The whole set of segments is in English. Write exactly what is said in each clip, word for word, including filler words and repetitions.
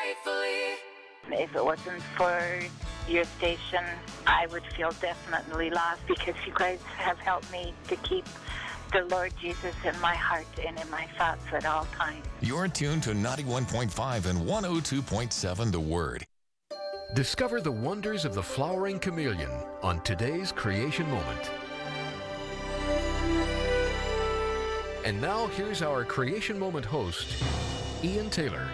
faithfully. If it wasn't for your station, I would feel definitely lost, because you guys have helped me to keep the Lord Jesus in my heart and in my thoughts at all times. You're tuned to ninety-one point five and one oh two point seven The Word. Discover the wonders of the flowering chameleon on today's Creation Moment. And now here's our Creation Moment host, Ian Taylor.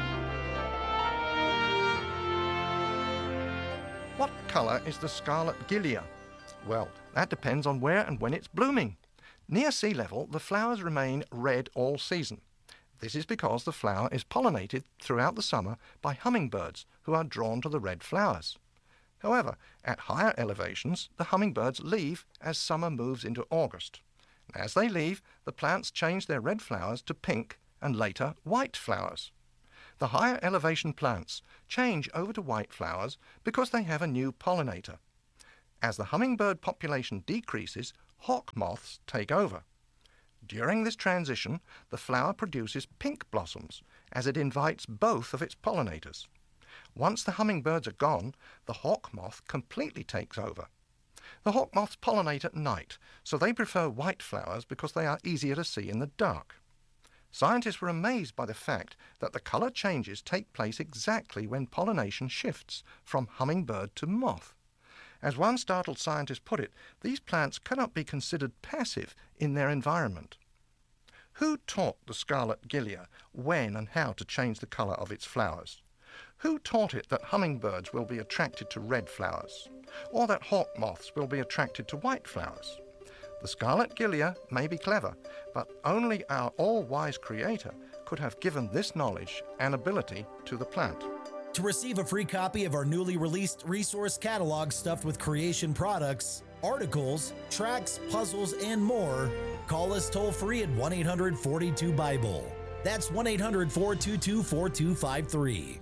What colour is the scarlet gilia? Well, that depends on where and when it's blooming. Near sea level, the flowers remain red all season. This is because the flower is pollinated throughout the summer by hummingbirds who are drawn to the red flowers. However, at higher elevations, the hummingbirds leave as summer moves into August. As they leave, the plants change their red flowers to pink and later white flowers. The higher elevation plants change over to white flowers because they have a new pollinator. As the hummingbird population decreases, hawk moths take over. During this transition, the flower produces pink blossoms as it invites both of its pollinators. Once the hummingbirds are gone, the hawk moth completely takes over. The hawk moths pollinate at night, so they prefer white flowers because they are easier to see in the dark. Scientists were amazed by the fact that the colour changes take place exactly when pollination shifts from hummingbird to moth. As one startled scientist put it, these plants cannot be considered passive in their environment. Who taught the scarlet gilia when and how to change the colour of its flowers? Who taught it that hummingbirds will be attracted to red flowers, or that hawk moths will be attracted to white flowers? The scarlet gilia may be clever, but only our all-wise Creator could have given this knowledge and ability to the plant. To receive a free copy of our newly released resource catalog stuffed with creation products, articles, tracks, puzzles, and more, call us toll-free at one eight hundred, four two, Bible. That's one eight hundred, four two two, four two five three.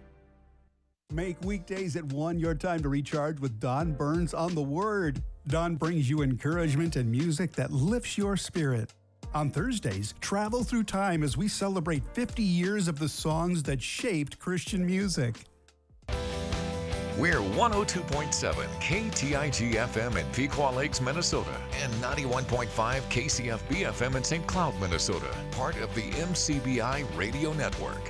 Make weekdays at one your time to recharge with Don Burns on the Word. Don brings you encouragement and music that lifts your spirit. On Thursdays, travel through time as we celebrate fifty years of the songs that shaped Christian music. We're one oh two point seven K T I G F M in Pequot Lakes, Minnesota, and ninety-one point five K C F B F M in Saint Cloud, Minnesota, part of the M C B I Radio Network.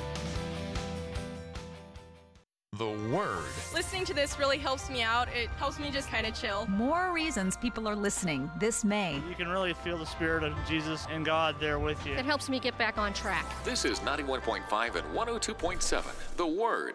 The Word. Listening to this really helps me out. It helps me just kind of chill. More reasons people are listening this May. You can really feel the Spirit of Jesus and God there with you. It helps me get back on track. This is ninety-one point five and one oh two point seven, The Word.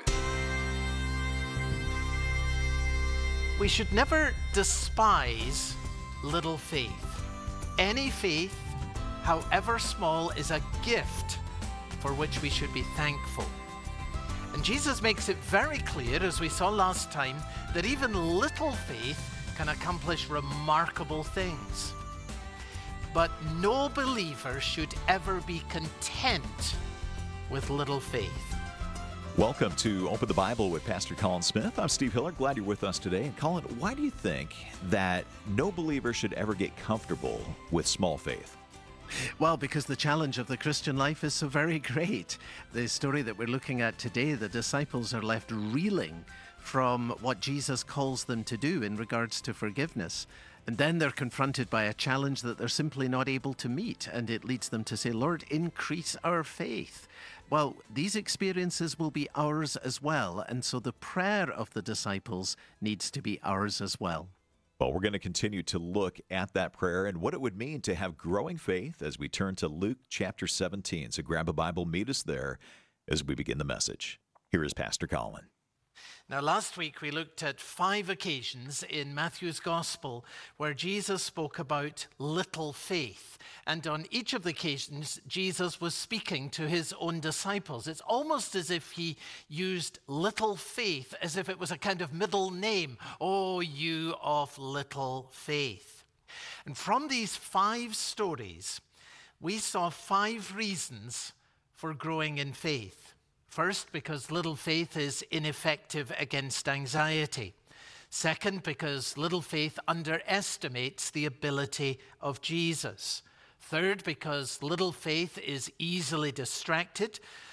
We should never despise little faith. Any faith, however small, is a gift for which we should be thankful. And Jesus makes it very clear, as we saw last time, that even little faith can accomplish remarkable things. But no believer should ever be content with little faith. Welcome to Open the Bible with Pastor Colin Smith. I'm Steve Hiller. Glad you're with us today. And Colin, why do you think that no believer should ever get comfortable with small faith? Well, because the challenge of the Christian life is so very great. The story that we're looking at today, the disciples are left reeling from what Jesus calls them to do in regards to forgiveness. And then they're confronted by a challenge that they're simply not able to meet. And it leads them to say, Lord, increase our faith. Well, these experiences will be ours as well. And so the prayer of the disciples needs to be ours as well. Well, we're going to continue to look at that prayer and what it would mean to have growing faith as we turn to Luke chapter seventeen. So grab a Bible, meet us there as we begin the message. Here is Pastor Colin. Now, last week we looked at five occasions in Matthew's Gospel where Jesus spoke about little faith. And on each of the occasions, Jesus was speaking to his own disciples. It's almost as if he used little faith as if it was a kind of middle name. Oh, you of little faith. And from these five stories, we saw five reasons for growing in faith. First, because little faith is ineffective against anxiety. Second, because little faith underestimates the ability of Jesus. Third, because little faith is easily distracted.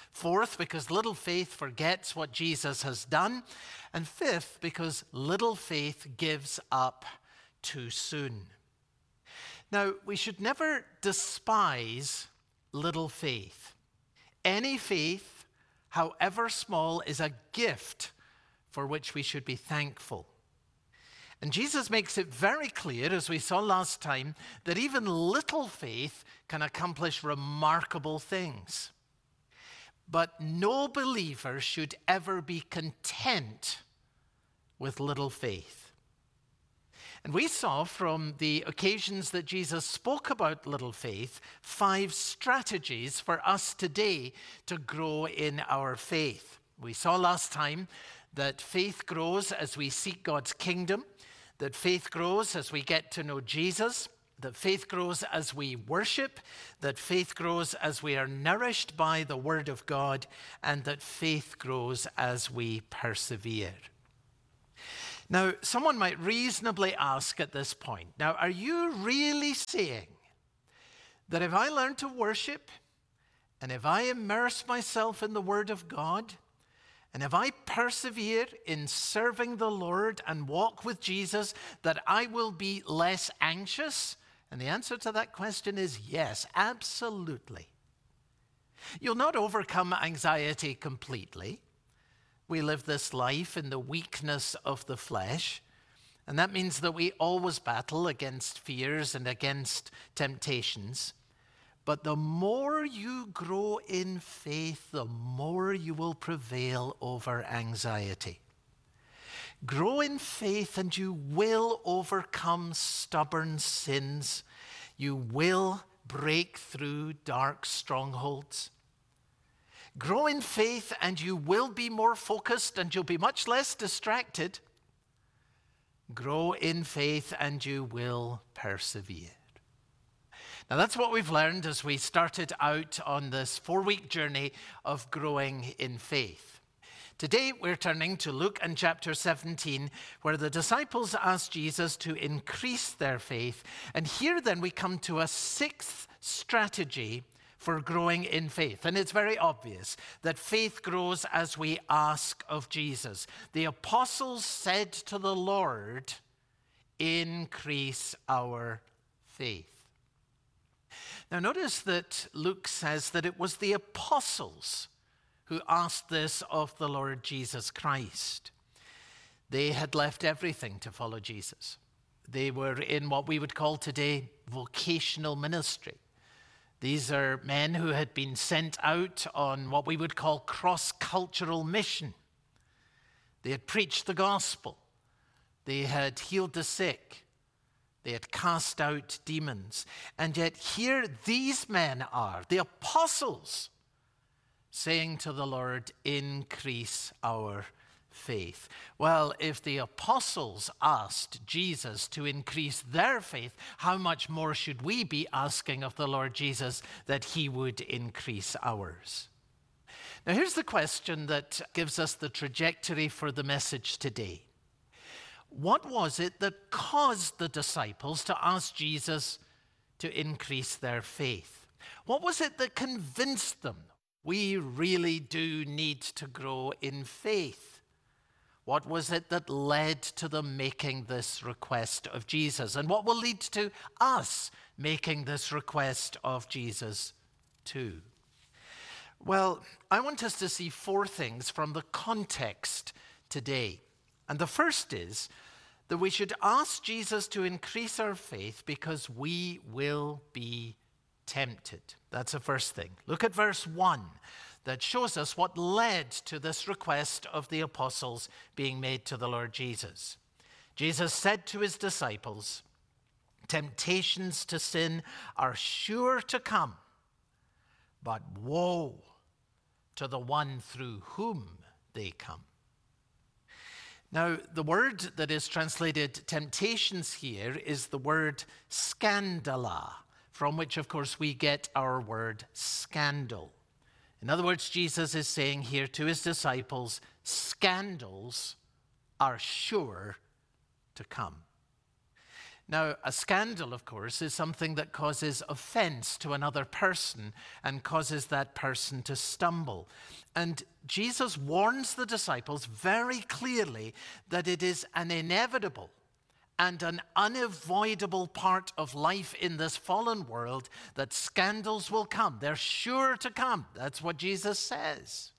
Fourth, because little faith forgets what Jesus has done. And fifth, because little faith gives up too soon. Now, we should never despise little faith. Any faith, however small, is a gift for which we should be thankful. And Jesus makes it very clear, as we saw last time, that even little faith can accomplish remarkable things. But no believer should ever be content with little faith. And we saw from the occasions that Jesus spoke about little faith, five strategies for us today to grow in our faith. We saw last time that faith grows as we seek God's kingdom, that faith grows as we get to know Jesus, that faith grows as we worship, that faith grows as we are nourished by the Word of God, and that faith grows as we persevere. Now, someone might reasonably ask at this point, now, are you really saying that if I learn to worship, and if I immerse myself in the Word of God, and if I persevere in serving the Lord and walk with Jesus, that I will be less anxious? And the answer to that question is yes, absolutely. You'll not overcome anxiety completely. We live this life in the weakness of the flesh, and that means that we always battle against fears and against temptations. But the more you grow in faith, the more you will prevail over anxiety. Grow in faith and you will overcome stubborn sins. You will break through dark strongholds. Grow in faith and you will be more focused and you'll be much less distracted. Grow in faith and you will persevere. Now that's what we've learned as we started out on this four-week journey of growing in faith. Today we're turning to Luke and chapter seventeen, where the disciples asked Jesus to increase their faith. And here then we come to a sixth strategy for growing in faith. And it's very obvious that faith grows as we ask of Jesus. The apostles said to the Lord, "Increase our faith." Now notice that Luke says that it was the apostles who asked this of the Lord Jesus Christ. They had left everything to follow Jesus. They were in what we would call today vocational ministry. These are men who had been sent out on what we would call cross-cultural mission. They had preached the gospel. They had healed the sick. They had cast out demons. And yet here these men are, the apostles, saying to the Lord, "Increase our faith." Well, if the apostles asked Jesus to increase their faith, how much more should we be asking of the Lord Jesus that he would increase ours? Now here's the question that gives us the trajectory for the message today. What was it that caused the disciples to ask Jesus to increase their faith? What was it that convinced them we really do need to grow in faith? What was it that led to them making this request of Jesus? And what will lead to us making this request of Jesus too? Well, I want us to see four things from the context today. And the first is that we should ask Jesus to increase our faith because we will be tempted. That's the first thing. Look at verse one that shows us what led to this request of the apostles being made to the Lord Jesus. Jesus said to his disciples, "Temptations to sin are sure to come, but woe to the one through whom they come." Now, the word that is translated temptations here is the word scandala, from which, of course, we get our word scandal. In other words, Jesus is saying here to his disciples, scandals are sure to come. Now, a scandal, of course, is something that causes offense to another person and causes that person to stumble. And Jesus warns the disciples very clearly that it is an inevitable and an unavoidable part of life in this fallen world that scandals will come. They're sure to come. That's what Jesus says.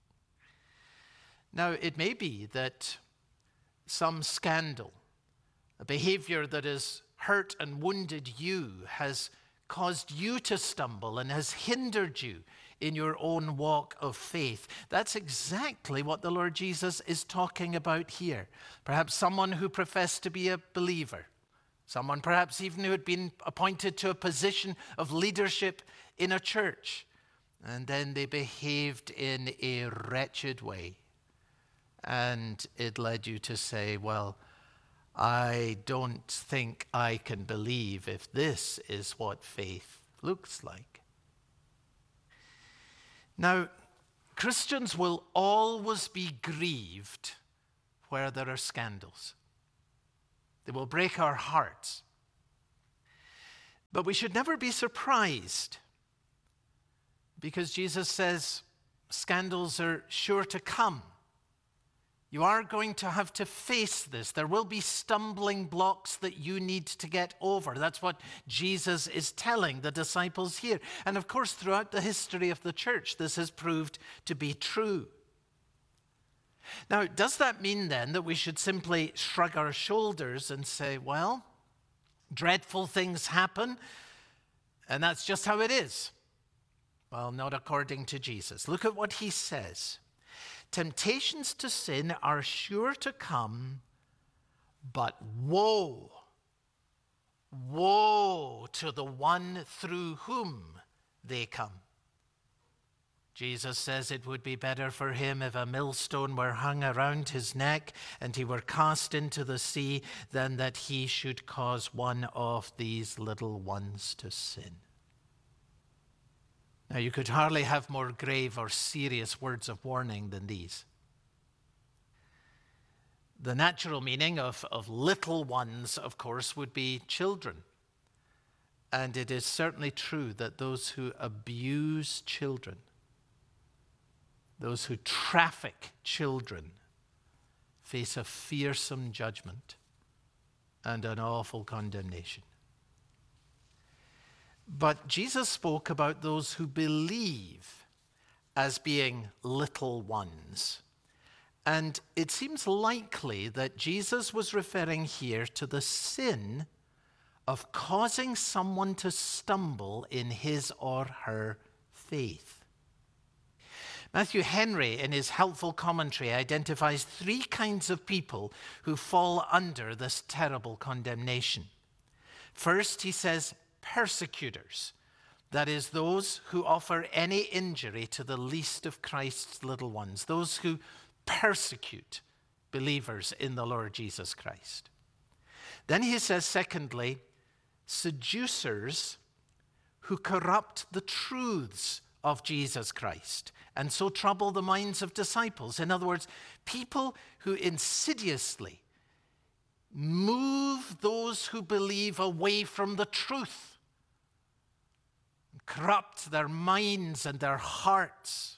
Now, it may be that some scandal, a behavior that has hurt and wounded you, has caused you to stumble and has hindered you in your own walk of faith. That's exactly what the Lord Jesus is talking about here. Perhaps someone who professed to be a believer, someone perhaps even who had been appointed to a position of leadership in a church, and then they behaved in a wretched way. And it led you to say, well, I don't think I can believe if this is what faith looks like. Now, Christians will always be grieved where there are scandals. They will break our hearts. But we should never be surprised, because Jesus says scandals are sure to come. You are going to have to face this. There will be stumbling blocks that you need to get over. That's what Jesus is telling the disciples here. And of course, throughout the history of the church, this has proved to be true. Now, does that mean then that we should simply shrug our shoulders and say, well, dreadful things happen, and that's just how it is? Well, not according to Jesus. Look at what he says. Temptations to sin are sure to come, but woe, woe to the one through whom they come. Jesus says it would be better for him if a millstone were hung around his neck and he were cast into the sea than that he should cause one of these little ones to sin. Now, you could hardly have more grave or serious words of warning than these. The natural meaning of, of little ones, of course, would be children. And it is certainly true that those who abuse children, those who traffic children, face a fearsome judgment and an awful condemnation. But Jesus spoke about those who believe as being little ones. And it seems likely that Jesus was referring here to the sin of causing someone to stumble in his or her faith. Matthew Henry, in his helpful commentary, identifies three kinds of people who fall under this terrible condemnation. First, he says, persecutors, that is, those who offer any injury to the least of Christ's little ones, those who persecute believers in the Lord Jesus Christ. Then he says, secondly, seducers who corrupt the truths of Jesus Christ and so trouble the minds of disciples. In other words, people who insidiously move those who believe away from the truth, corrupt their minds and their hearts.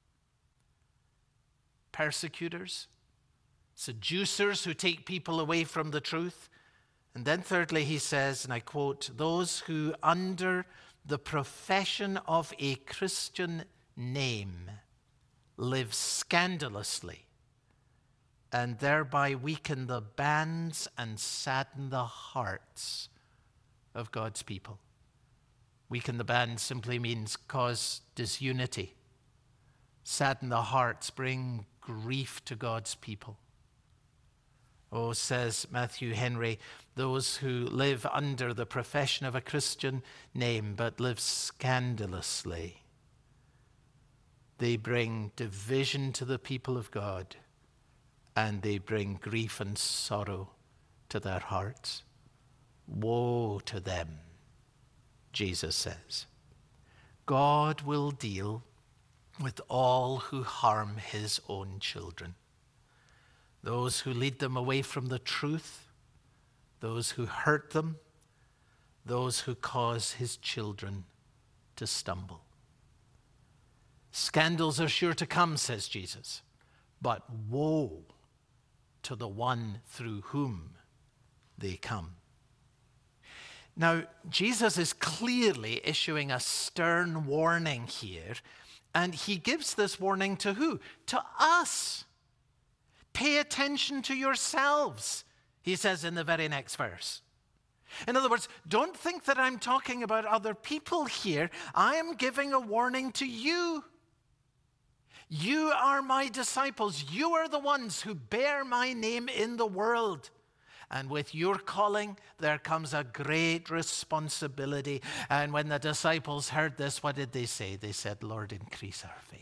Persecutors, seducers who take people away from the truth. And then thirdly, he says, and I quote, those who under the profession of a Christian name live scandalously and thereby weaken the bands and sadden the hearts of God's people. Weaken the bands simply means cause disunity. Sadden the hearts, bring grief to God's people. Oh, says Matthew Henry, those who live under the profession of a Christian name but live scandalously, they bring division to the people of God, and they bring grief and sorrow to their hearts. Woe to them, Jesus says. God will deal with all who harm his own children. Those who lead them away from the truth, those who hurt them, those who cause his children to stumble. Scandals are sure to come, says Jesus, but woe to the one through whom they come. Now, Jesus is clearly issuing a stern warning here, and he gives this warning to who? To us. Pay attention to yourselves, he says in the very next verse. In other words, don't think that I'm talking about other people here. I am giving a warning to you. You are my disciples. You are the ones who bear my name in the world. And with your calling, there comes a great responsibility. And when the disciples heard this, what did they say? They said, Lord, increase our faith.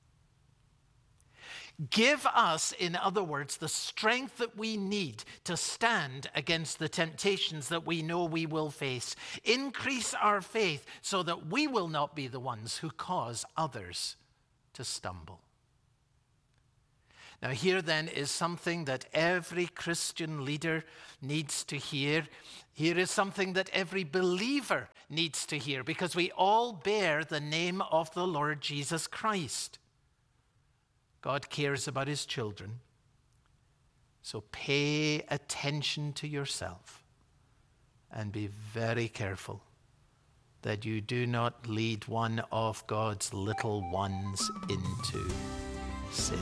Give us, in other words, the strength that we need to stand against the temptations that we know we will face. Increase our faith so that we will not be the ones who cause others to stumble. Now, here then is something that every Christian leader needs to hear. Here is something that every believer needs to hear, because we all bear the name of the Lord Jesus Christ. God cares about his children. So pay attention to yourself and be very careful that you do not lead one of God's little ones into sin.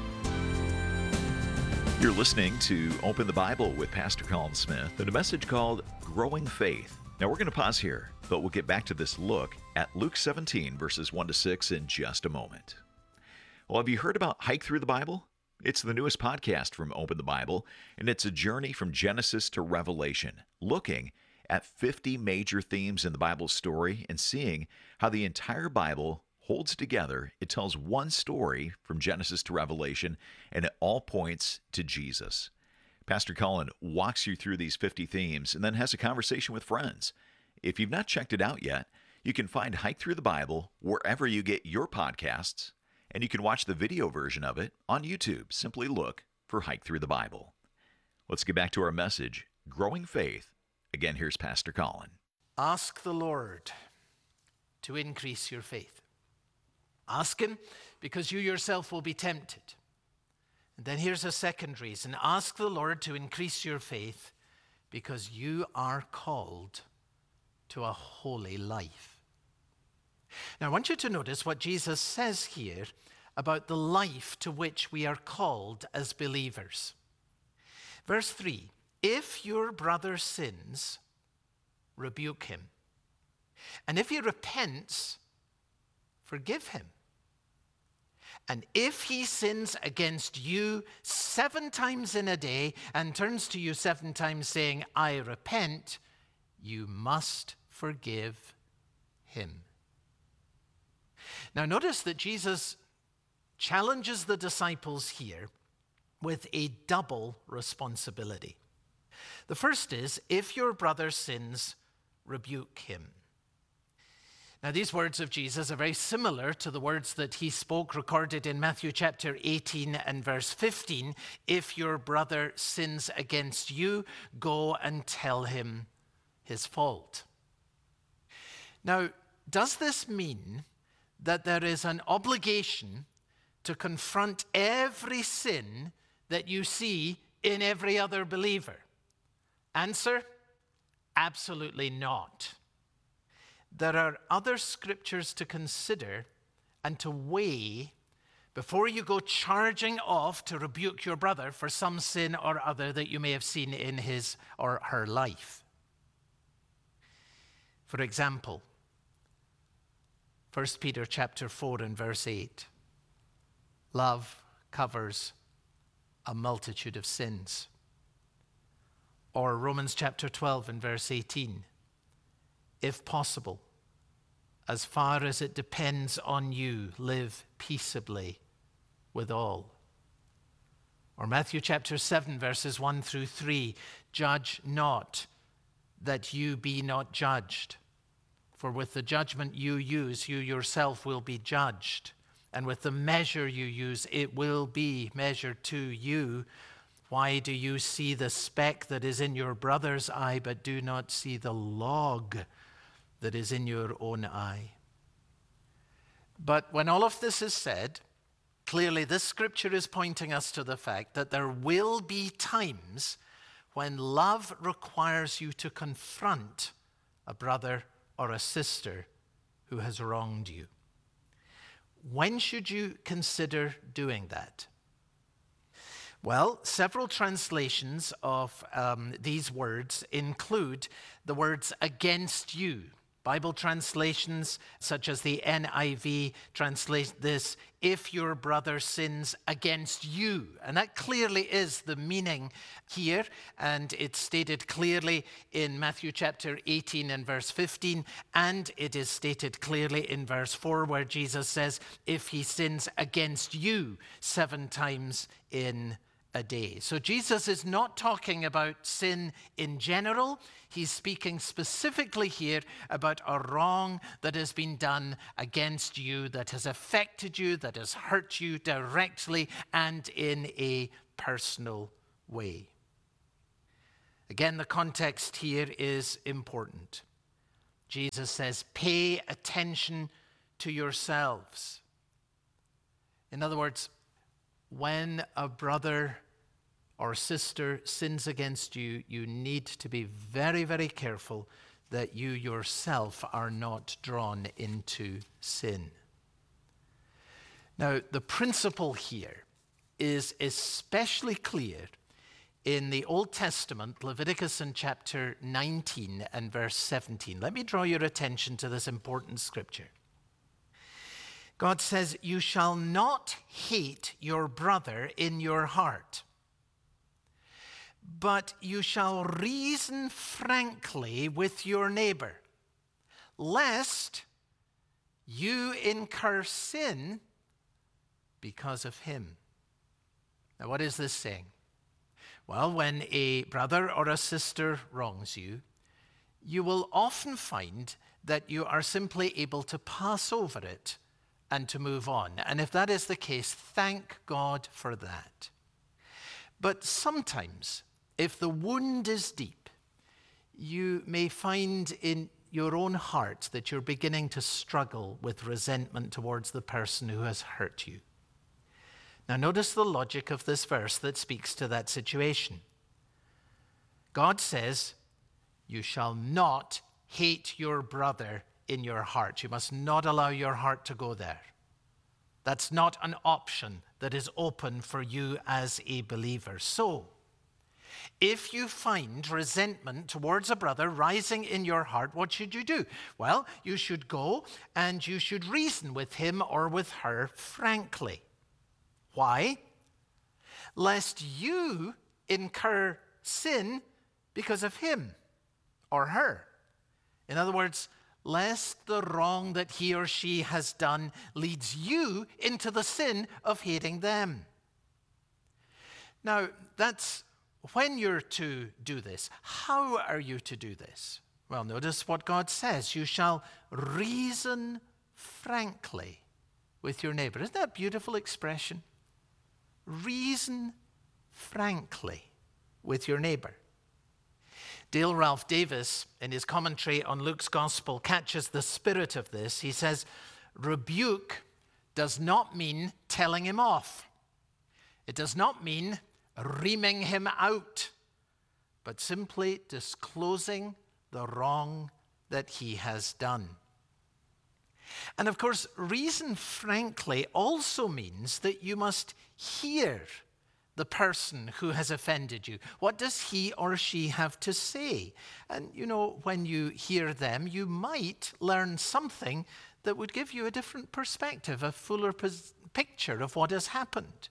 You're listening to Open the Bible with Pastor Colin Smith and a message called Growing Faith. Now we're going to pause here, but we'll get back to this look at Luke seventeen, verses one to six in just a moment. Well, have you heard about Hike Through the Bible? It's the newest podcast from Open the Bible, and it's a journey from Genesis to Revelation, looking at fifty major themes in the Bible story and seeing how the entire Bible holds together. It tells one story from Genesis to Revelation, and it all points to Jesus. Pastor Colin walks you through these fifty themes and then has a conversation with friends. If you've not checked it out yet, you can find Hike Through the Bible wherever you get your podcasts, and you can watch the video version of it on YouTube. Simply look for Hike Through the Bible. Let's get back to our message, Growing Faith. Again, here's Pastor Colin. Ask the Lord to increase your faith. Ask him because you yourself will be tempted. And then here's a second reason. Ask the Lord to increase your faith because you are called to a holy life. Now, I want you to notice what Jesus says here about the life to which we are called as believers. Verse three, if your brother sins, rebuke him. And if he repents, forgive him. And if he sins against you seven times in a day and turns to you seven times saying, I repent, you must forgive him. Now notice that Jesus challenges the disciples here with a double responsibility. The first is, if your brother sins, rebuke him. Now, these words of Jesus are very similar to the words that he spoke recorded in Matthew chapter eighteen and verse fifteen. If your brother sins against you, go and tell him his fault. Now, does this mean that there is an obligation to confront every sin that you see in every other believer? Answer, absolutely not. There are other scriptures to consider and to weigh before you go charging off to rebuke your brother for some sin or other that you may have seen in his or her life. For example, First Peter chapter four and verse eight. Love covers a multitude of sins. Or Romans chapter twelve and verse eighteen. If possible, as far as it depends on you, live peaceably with all. Or Matthew chapter seven, verses one through three, judge not that you be not judged. For with the judgment you use, you yourself will be judged. And with the measure you use, it will be measured to you. Why do you see the speck that is in your brother's eye, but do not see the log that is in your own eye? But when all of this is said, clearly this scripture is pointing us to the fact that there will be times when love requires you to confront a brother or a sister who has wronged you. When should you consider doing that? Well, several translations of um, these words include the words against you. Bible translations such as the N I V translate this, if your brother sins against you. And that clearly is the meaning here. And it's stated clearly in Matthew chapter eighteen and verse fifteen. And it is stated clearly in verse four where Jesus says, if he sins against you seven times in a day. So Jesus is not talking about sin in general. He's speaking specifically here about a wrong that has been done against you, that has affected you, that has hurt you directly and in a personal way. Again, the context here is important. Jesus says, pay attention to yourselves. In other words, when a brother or sister sins against you, you need to be very, very careful that you yourself are not drawn into sin. Now, the principle here is especially clear in the Old Testament, Leviticus in chapter nineteen and verse seventeen. Let me draw your attention to this important scripture. God says, you shall not hate your brother in your heart, but you shall reason frankly with your neighbor, lest you incur sin because of him. Now, what is this saying? Well, when a brother or a sister wrongs you, you will often find that you are simply able to pass over it and to move on. And if that is the case, thank God for that. But sometimes, if the wound is deep, you may find in your own heart that you're beginning to struggle with resentment towards the person who has hurt you. Now, notice the logic of this verse that speaks to that situation. God says, you shall not hate your brother in your heart. You must not allow your heart to go there. That's not an option that is open for you as a believer. So, if you find resentment towards a brother rising in your heart, what should you do? Well, you should go and you should reason with him or with her frankly. Why? Lest you incur sin because of him or her. In other words, lest the wrong that he or she has done leads you into the sin of hating them. Now, that's when you're to do this. How are you to do this? Well, notice what God says. You shall reason frankly with your neighbor. Isn't that a beautiful expression? Reason frankly with your neighbor. Dale Ralph Davis, in his commentary on Luke's Gospel, catches the spirit of this. He says, rebuke does not mean telling him off. It does not mean reaming him out, but simply disclosing the wrong that he has done. And of course, reason frankly also means that you must hear the person who has offended you. What does he or she have to say? And you know, when you hear them, you might learn something that would give you a different perspective, a fuller pos- picture of what has happened.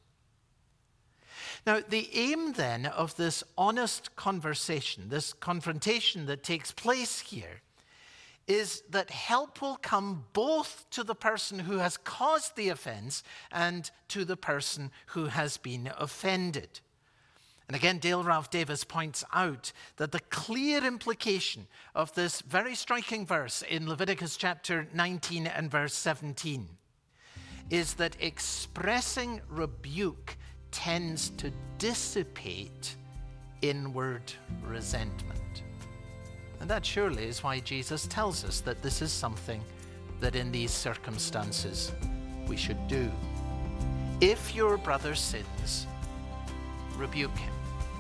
Now, the aim then of this honest conversation, this confrontation that takes place here, is that help will come both to the person who has caused the offense and to the person who has been offended. And again, Dale Ralph Davis points out that the clear implication of this very striking verse in Leviticus chapter nineteen and verse seventeen is that expressing rebuke tends to dissipate inward resentment. And that surely is why Jesus tells us that this is something that in these circumstances we should do. If your brother sins, rebuke him.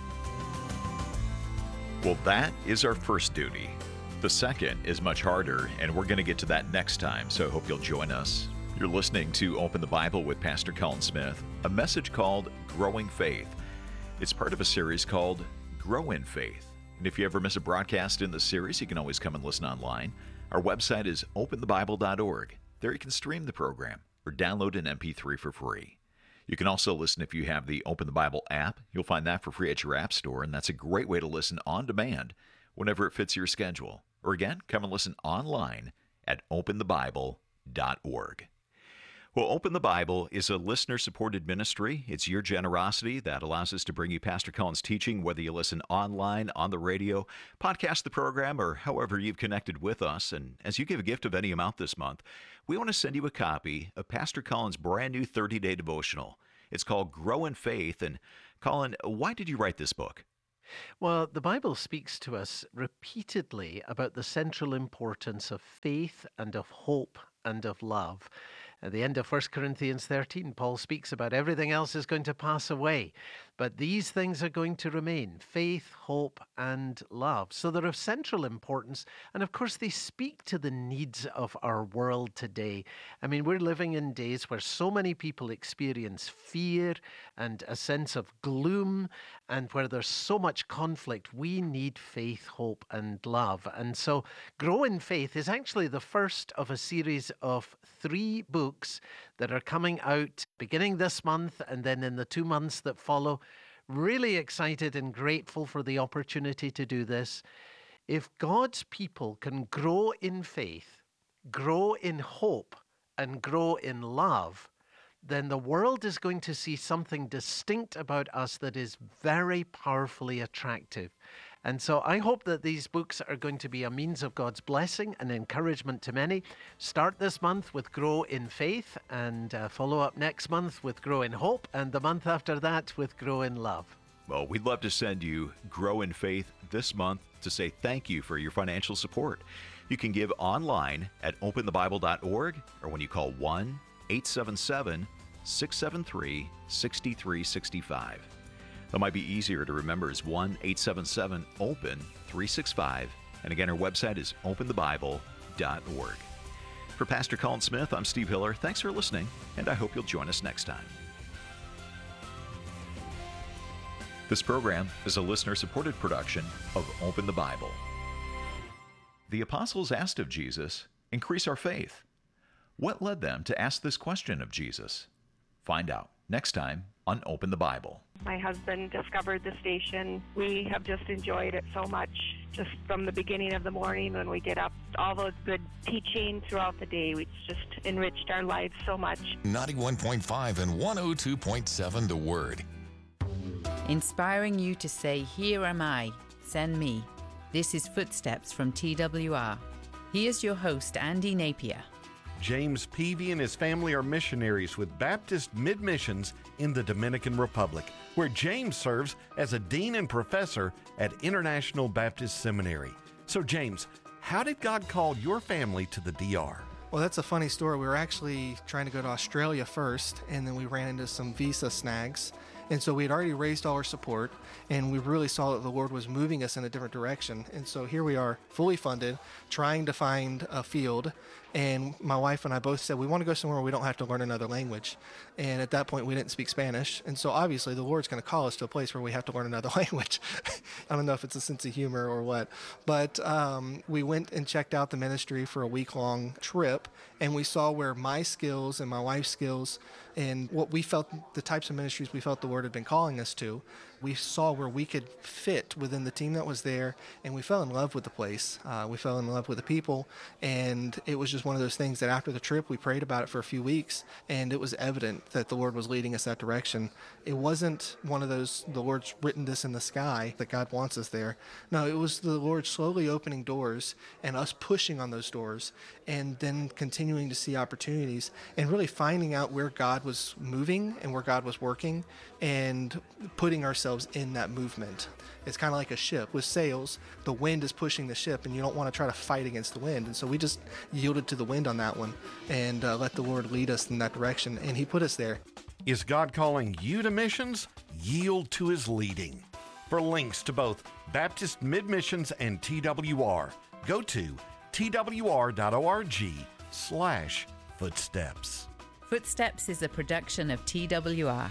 Well, that is our first duty. The second is much harder, and we're going to get to that next time, so I hope you'll join us. You're listening to Open the Bible with Pastor Colin Smith, a message called Growing Faith. It's part of a series called Grow in Faith. And if you ever miss a broadcast in the series, you can always come and listen online. Our website is open the bible dot org. There you can stream the program or download an M P three for free. You can also listen if you have the Open the Bible app. You'll find that for free at your app store, and that's a great way to listen on demand whenever it fits your schedule. Or again, come and listen online at open the bible dot org. Well, Open the Bible is a listener-supported ministry. It's your generosity that allows us to bring you Pastor Colin's teaching, whether you listen online, on the radio, podcast the program, or however you've connected with us. And as you give a gift of any amount this month, we want to send you a copy of Pastor Colin's brand new thirty-day devotional. It's called Grow in Faith. And Colin, why did you write this book? Well, the Bible speaks to us repeatedly about the central importance of faith and of hope and of love. At the end of First Corinthians thirteen, Paul speaks about everything else is going to pass away, but these things are going to remain: faith, hope, and love. So they're of central importance, and of course they speak to the needs of our world today. I mean, we're living in days where so many people experience fear and a sense of gloom, and where there's so much conflict. We need faith, hope, and love. And so Grow in Faith is actually the first of a series of three books that are coming out beginning this month and then in the two months that follow. Really excited and grateful for the opportunity to do this. If God's people can grow in faith, grow in hope, and grow in love, then the world is going to see something distinct about us that is very powerfully attractive. And so I hope that these books are going to be a means of God's blessing and encouragement to many. Start this month with Grow in Faith, and uh, follow up next month with Grow in Hope, and the month after that with Grow in Love. Well, we'd love to send you Grow in Faith this month to say thank you for your financial support. You can give online at open the bible dot org, or when you call one eight seven seven, six seven three, six three six five. That might be easier to remember is one eight seven seven, open three six five. And again, our website is open the bible dot org. For Pastor Colin Smith, I'm Steve Hiller. Thanks for listening, and I hope you'll join us next time. This program is a listener-supported production of Open the Bible. The apostles asked of Jesus, "Increase our faith." What led them to ask this question of Jesus? Find out next time on Open the Bible. My husband discovered the station. We have just enjoyed it so much, just from the beginning of the morning when we get up. All those good teaching throughout the day, it's just enriched our lives so much. ninety-one point five and one oh two point seven The Word. Inspiring you to say, "Here am I, send me." This is Footsteps from T W R. Here's your host, Andy Napier. James Peavy and his family are missionaries with Baptist Mid-Missions in the Dominican Republic, where James serves as a dean and professor at International Baptist Seminary. So James, how did God call your family to the D R? Well, that's a funny story. We were actually trying to go to Australia first, and then we ran into some visa snags. And so we had already raised all our support, and we really saw that the Lord was moving us in a different direction. And so here we are, fully funded, trying to find a field. And my wife and I both said, we want to go somewhere where we don't have to learn another language. And at that point, we didn't speak Spanish. And so obviously, the Lord's going to call us to a place where we have to learn another language. I don't know if it's a sense of humor or what. But um, we went and checked out the ministry for a week-long trip, and we saw where my skills and my wife's skills and what we felt, the types of ministries we felt the Lord had been calling us to, we saw where we could fit within the team that was there, and we fell in love with the place. Uh, we fell in love with the people, and it was just one of those things that after the trip, we prayed about it for a few weeks, and it was evident that the Lord was leading us that direction. It wasn't one of those, the Lord's written this in the sky, that God wants us there. No, it was the Lord slowly opening doors and us pushing on those doors, and then continuing continuing to see opportunities and really finding out where God was moving and where God was working and putting ourselves in that movement. It's kind of like a ship with sails. The wind is pushing the ship and you don't want to try to fight against the wind. And so we just yielded to the wind on that one and uh, let the Lord lead us in that direction. And he put us there. Is God calling you to missions? Yield to his leading. For links to both Baptist Mid-Missions and T W R, go to twr.org slash footsteps. Footsteps is a production of T W R.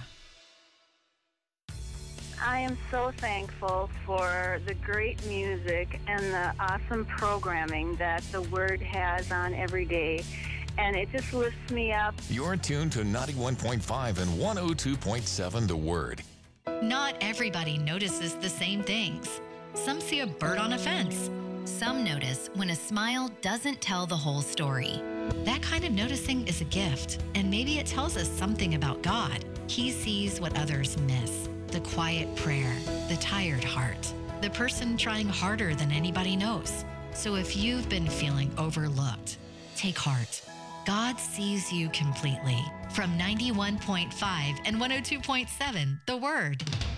I am so thankful for the great music and the awesome programming that the Word has on every day. And it just lifts me up. You're tuned to ninety-one point five and one oh two point seven The Word. Not everybody notices the same things. Some see a bird on a fence. Some notice when a smile doesn't tell the whole story. That kind of noticing is a gift, and maybe it tells us something about God. He sees what others miss. The quiet prayer, the tired heart, the person trying harder than anybody knows. So if you've been feeling overlooked, take heart. God sees you completely. From ninety-one point five and one oh two point seven, The Word.